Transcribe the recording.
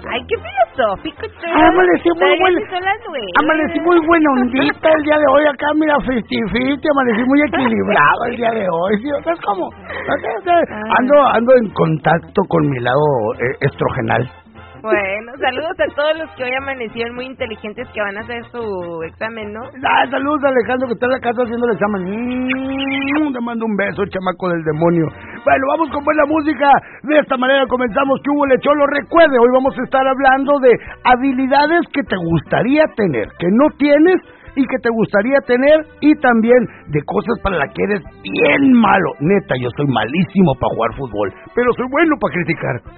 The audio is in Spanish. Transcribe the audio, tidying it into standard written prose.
Ay, qué filosófico. Amanecí muy buena. Son las 9. Amanecí muy buena ondita el día de hoy acá, mira, fifty, amanecí muy equilibrado el día de hoy. ¿Sí? ¿Sabes cómo? Ando en contacto con mi lado estrogenal. Bueno, saludos a todos los que hoy amanecieron muy inteligentes que van a hacer su examen, ¿no? Saludos a Alejandro que está en la casa haciendo el examen. Te mando un beso, chamaco del demonio. Bueno, vamos con buena música. De esta manera comenzamos. ¿Qué hubo, Lecholo? Recuerde, hoy vamos a estar hablando de habilidades que te gustaría tener, que no tienes y que te gustaría tener, y también de cosas para las que eres bien malo. Neta, yo soy malísimo para jugar fútbol, pero soy bueno para criticar.